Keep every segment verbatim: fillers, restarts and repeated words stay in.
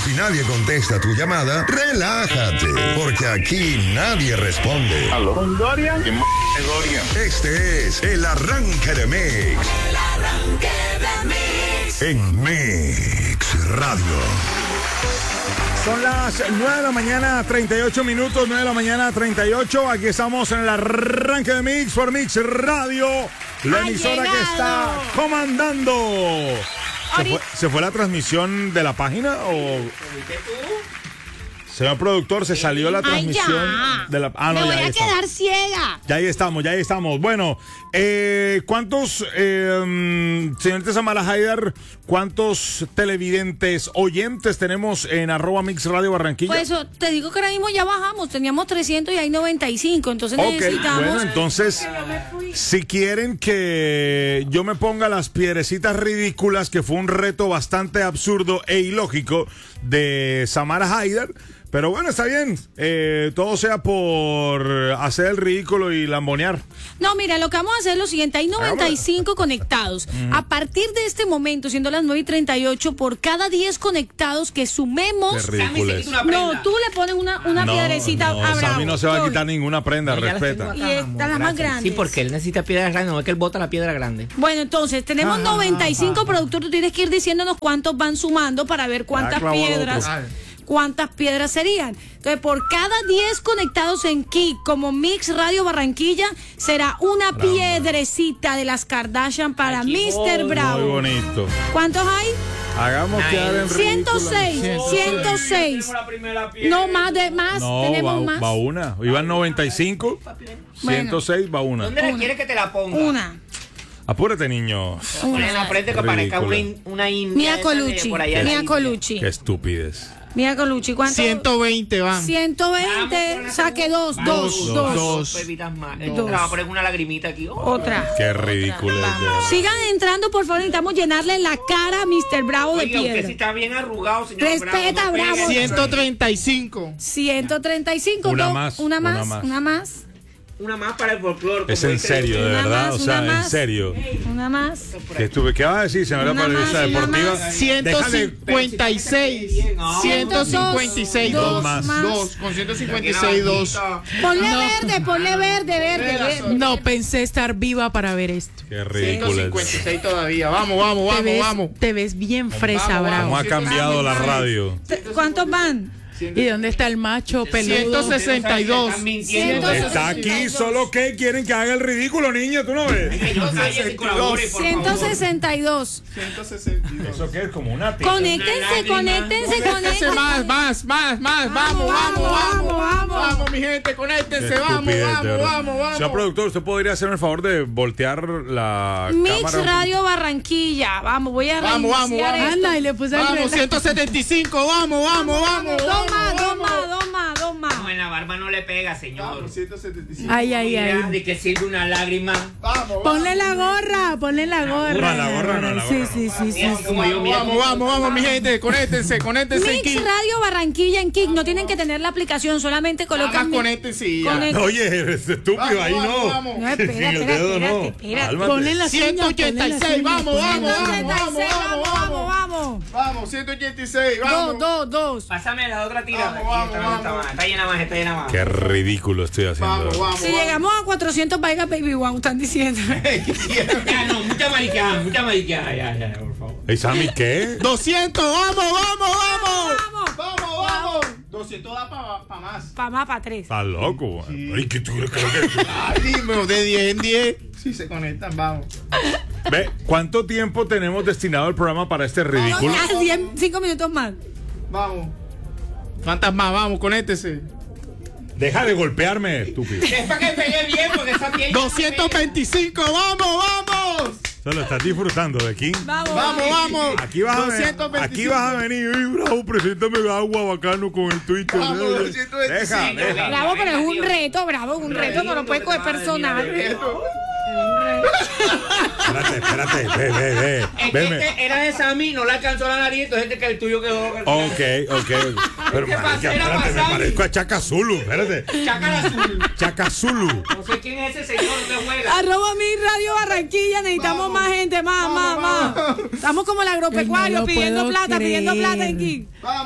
si nadie contesta tu llamada, relájate, porque aquí nadie responde. ¿Aló? ¿Con Dorian? ¿Qué m*** es Dorian? Este es el arranque de Mix. El arranque de Mix. En Mix Radio. Son las nueve de la mañana, treinta y ocho minutos, nueve de la mañana, treinta y ocho. Aquí estamos en el arranque de Mix por Mix Radio, la ¡Ha emisora llegado! que está comandando. ¿Se fue, ¿Se fue la transmisión de la página o...? Señor productor, se salió la Ay, transmisión ya. de la... Ah, no, Me ya voy ahí a está. quedar ciega. Ya ahí estamos, ya ahí estamos. Bueno, eh, ¿cuántos, eh, señorita Samara Haidar, cuántos televidentes, oyentes tenemos en arroba Mix Radio Barranquilla? Pues eso, te digo que ahora mismo ya bajamos, teníamos trescientos y hay noventa y cinco, entonces Ok, necesitamos... bueno, entonces, si quieren que yo me ponga las piedrecitas ridículas, que fue un reto bastante absurdo e ilógico de Samara Haidar, pero bueno, está bien, eh, todo sea por hacer el ridículo y lambonear. No, mira, lo que vamos a hacer es lo siguiente, hay noventa y cinco conectados. A partir de este momento, siendo las nueve y treinta y ocho, por cada diez conectados que sumemos... Qué ridículo es. No, tú le pones una, una No, piedrecita no, a Bravo. Sammy no se va a Todo. quitar ninguna prenda, No, ya las respeta. tengo Y acá, esta amor, es la más gracias. grande. Sí, porque él necesita piedras grandes, no es que él bota la piedra grande. Bueno, entonces, tenemos Ah, noventa y cinco productores, tú tienes que ir diciéndonos cuántos van sumando para ver cuántas clavó al piedras... otro. ¿Cuántas piedras serían? Entonces, por cada diez conectados en Kik, como Mix Radio Barranquilla, será una Bravo. piedrecita de las Kardashian para mister Bravo. Muy bonito. ¿Cuántos hay? Hagamos quedar en ciento ridículo. seis. ciento seis. No, más de más. No, tenemos va, más. va una. Iban noventa y cinco, ciento seis, va una. ¿Dónde le Una. quieres que te la ponga? Una. Apúrate, niños. Ponle en la frente que parezca una, Ridícula. in- una india. Mia esa de Colucci. por allá de Mia India. Colucci. Qué estupidez. Mia Colucci. ¿Cuánto? ciento veinte van. ciento veinte. Saque dos. Dos. Dos. Dos. Dos. Pepitas más. Dos. Entonces le va a poner una lagrimita aquí. Oh. Otra. Qué ridículo es. de verdad. Sigan entrando, por favor. Necesitamos llenarle la cara a mister Bravo de Oiga, usted sí piedra. está bien arrugado, señor. Respeta, no Bravo. pegue. ciento treinta y cinco. ciento treinta y cinco. Una dos, más, Una una más. más. Una más. Una más para el folclore. Es como en dice serio, de el- Una verdad. más, O sea, una en más. serio. Una más. ¿Qué, estuve, ¿Qué vas a decir, señora Una periodista más, una deportiva? más. ciento Déjale- cincuenta y seis. ciento cincuenta y seis. Dos Dos. más. Dos. Con ciento cincuenta y seis, dos. Ponle verde, ponle verde, verde, verde. No pensé estar viva para ver esto. Qué ridículo ciento cincuenta y es. seis todavía. Vamos, vamos, Te vamos, ves, vamos. te ves bien fresa, Vamos, Bravo. ¿Cómo ha cambiado la radio? ¿Cuántos van? ¿Y dónde está el macho peludo? ciento sesenta y dos. Están mintiendo. Está aquí, solo que quieren que haga el ridículo, niño, ¿tú no ves? Señor, cállese y colabore, por ciento favor. sesenta y dos. ciento sesenta y dos. ¿Eso qué es? Como una tira. Conéctense, lágrima. conéctense, Conéctense conéctense. más, más, más, más. Vamos, vamos, vamos, vamos. Vamos, mi gente, Qué conéctense. Vamos, estupidez, de vamos, verdad. vamos, Señor vamos. productor, ¿usted podría hacerme el favor de voltear la Mix cámara? Radio Barranquilla. Vamos, voy a Vamos, vamos, reiniciar vamos. esto. Anda, y le puse el Vamos, reloj. ciento setenta y cinco. Vamos, vamos, vamos. Dos más, dos más, dos más, dos más. No, en la barba no le pega, señor. Vamos, ciento setenta y cinco. Ay, ay, Mira, ay. de que sirve una lágrima. Vamos, vamos. Ponle la gorra, ponle la gorra. No, la gorra no, la Sí, gorra sí, sí, sí. Mira, sí. como yo, mira Vamos, cómo- vamos, vamos, mi gente. Conéctense, conéctense. Mix aquí. Radio Barranquilla en Kik. No tienen que tener la aplicación, solamente Nada colocan. más mi- conéctense y ya. Conect- Oye, eres estúpido, Vamos, ahí vamos, no. vamos. No, espera, Sin el espera, dedo espérate, no. espérate. Cálmate. Ponle las uñas, ciento ochenta y ponle las seis. uñas, Vamos, ponle vamos, las vamos, uñas. vamos, vamos, vamos, vamos, vamos. Vamos, ciento ochenta y seis. Dos, Vamos. dos, dos. Pásame la otra tira. Vamos, vamos, Esta no está vamos. más. Está llena más, está llena más. Qué ridículo estoy haciendo. Vamos, vamos. Si vamos. llegamos a cuatrocientos, vaya Baby One, están diciendo. Ya, no, mucha mariqueada, mucha mariqueada. Ya, ya, por favor. ¿Y Sammy qué? doscientos. Vamos, vamos, vamos. Vamos. Vamos, vamos. doscientos da para más. Pa' más, pa' tres. Estás loco, güey. Ay, ¿qué tú crees que- Ay, dime, de diez en diez. Si se conectan, vamos. Ve, ¿cuánto tiempo tenemos destinado al programa para este ridículo? Ah, diez, cinco minutos más. Vamos. ¿Cuántas más? Vamos, conéctese. Deja de golpearme, estúpido. Es para que pegue bien, porque está bien. doscientos veinticinco. Vamos, vamos. Se lo estás disfrutando de aquí. Vamos, Vamos, vamos. Aquí vas, a venir, doscientos veinticinco. aquí vas a venir. Ay, Bravo, preséntame agua bacano con el Twitter. Vamos, Deja, doscientos veinticinco. deja. Bravo, pero es un reto, Bravo, un reto, no lo puedes coger personal. Espérate, espérate, ve, ve, ve. Es que Veme. este era de Sammy, no le alcanzó la nariz, entonces este que el tuyo quedó. Ok, ok. Pero ¿Qué marica, pasa? Era espérate, me pasable. parezco a Chaka Zulu. Espérate. Chácara azul. Chaka Zulu. No sé quién es ese señor, no juega. Arroba mi Radio Barranquilla, necesitamos más gente, más, más, más. Estamos como el agropecuario, Ay, no lo pidiendo puedo plata, pidiendo creer. plata en Kik. Vamos,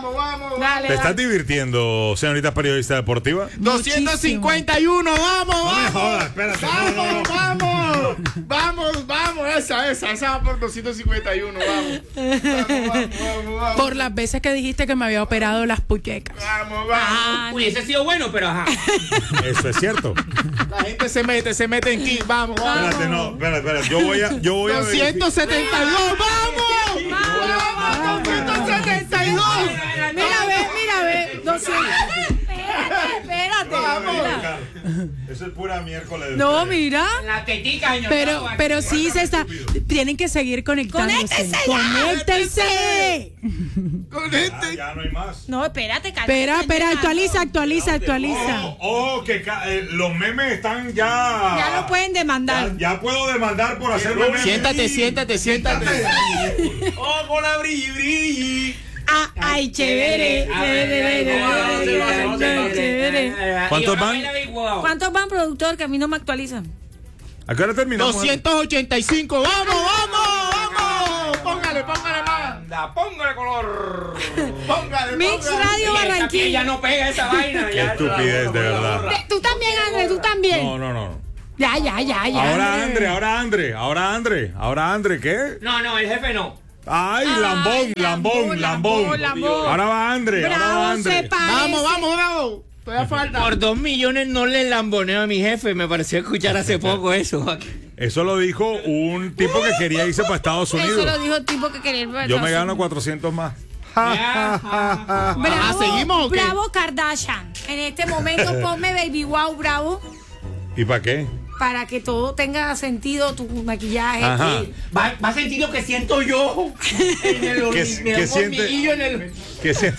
vamos, vamos. Dale, ¿Te estás dale. divirtiendo, señorita periodista deportiva? doscientos cincuenta y uno, vamos, No me vamos. jodas, espérate. no, no, no. Vamos, vamos. Vamos, vamos. Esa, esa, esa va por doscientos cincuenta y uno, vamos. Vamos, vamos, vamos, vamos. Por las veces que dijiste que me había operado las puchecas. Vamos, vamos. Ah, Hubiese sido bueno, pero ajá. Eso es cierto. La gente se mete, se mete en kit. Vamos, vamos. Espérate, no, espérate, espérate. Yo voy a, yo voy a doscientos setenta y dos, vamos. Vamos, doscientos setenta y dos. Mira, ve, mira, ve. doscientos. Espérate, espérate. Eso es pura miércoles. de No, ustedes. mira. La tetica, señor. Pero, Cabo, pero aquí. sí se está. Tienen que seguir conectándose. ¡Conéctense ya! ¡Conéctense! Conecte. Ya, ya no hay más. No, espérate, cálmate. Espera, espera, actualiza, actualiza, actualiza. Ojo, ojo, que ca- eh, los memes están ya. Ya lo pueden Ya, demandar. ya puedo demandar por hacer memes. Siéntate, siéntate, siéntate. Oh, con la brilli, brilli. Ah, ay, chévere. Chévere, chévere. ¿Cuántos van? ¿Cuántos van, productor? Que a mí no me actualizan. ¿A qué hora terminamos? doscientos ochenta y cinco, vamos, vamos, vamos. Póngale, póngale más. Anda, póngale color. Póngale, Mix póngale. Radio Ya Barranquilla. no pega esa vaina. Qué ya. estupidez, de verdad. Te- Tú también, André, tú también. No, no, no. Ya, ya, ya, ya. Ahora Andre, ahora Andre, ahora Andre, ahora Andre, ¿qué? No, no, el jefe no. Ay, Ay, lambón, lambón, lambón, lambón. lambón. Ahora va Andre, ahora va Bravo Andre. se parece. Vamos, vamos, bravo. Todavía falta. Por dos millones no le lamboneo a mi jefe. Me pareció escuchar hace poco eso. Eso lo dijo un tipo que quería irse para Estados Eso lo Unidos. dijo el tipo que quería ir para Yo me Estados gano Unidos. cuatrocientos más. Bravo, Ah, ¿seguimos o qué? Bravo Kardashian. En este momento ponme Baby Wow Bravo ¿Y para qué? para que todo tenga sentido tu maquillaje. Ajá. Va, va a sentir lo que siento yo. En el ¿Qué- hormi- me qué da un siente? hormiguillo en el. ¿Qué se...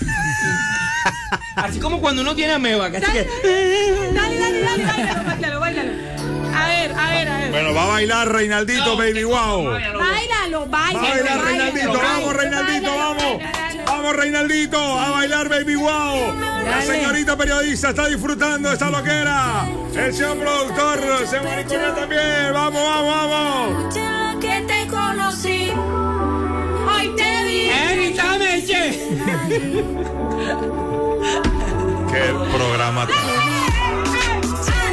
Así como cuando uno tiene ameba. Que así Dale, que- dale, dale, dale, dale, bailalo, bailalo. A ver, a ver, a ver. Bueno, va a bailar Reinaldito, Baby Wow. Bailalo, bailalo. Va a bailar Reinaldito, vamos Reinaldito, vamos. Vamos Reinaldito, a bailar Baby Wow. La señorita periodista está disfrutando esta loquera. El señor productor se mariconea también. Vamos, vamos, vamos. Que te conocí, hoy te vi. ¡Evítame, che! Qué programa tan